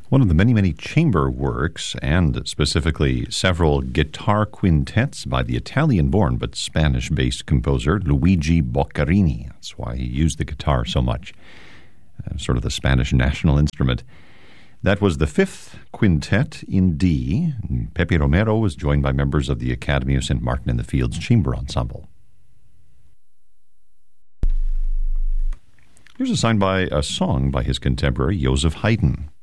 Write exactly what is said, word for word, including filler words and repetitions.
One of the many, many chamber works, and specifically several guitar quintets by the Italian-born but Spanish-based composer Luigi Boccherini. That's why he used the guitar so much, uh, sort of the Spanish national instrument. That was the fifth quintet in D. Pepe Romero was joined by members of the Academy of Saint Martin in the Fields Chamber Ensemble. Here's a sign by a song by his contemporary Joseph Haydn.